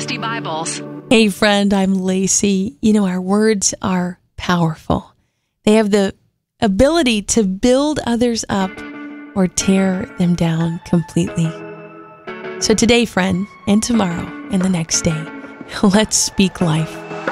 Trusty Bibles. Hey friend, I'm Lacey. You know, our words are powerful. They have the ability to build others up or tear them down completely. So today, friend, and tomorrow, and the next day, let's speak life.